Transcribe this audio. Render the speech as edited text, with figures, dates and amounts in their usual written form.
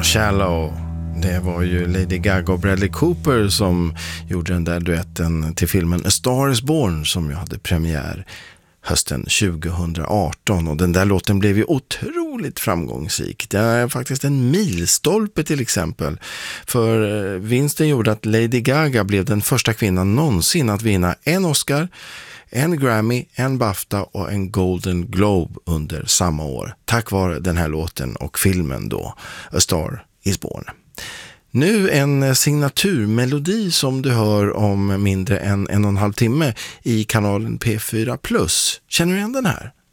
Shallow. Det var ju Lady Gaga och Bradley Cooper som gjorde den där duetten till filmen A Star is Born som ju hade premiär hösten 2018, och den där låten blev ju otroligt framgångsrik. Det är faktiskt en milstolpe till exempel, för vinsten gjorde att Lady Gaga blev den första kvinnan någonsin att vinna en Oscar, en Grammy, en BAFTA och en Golden Globe under samma år, tack vare den här låten och filmen då, A Star is Born. Nu en signaturmelodi som du hör om mindre än 1,5 timme i kanalen P4+. Känner du igen den här?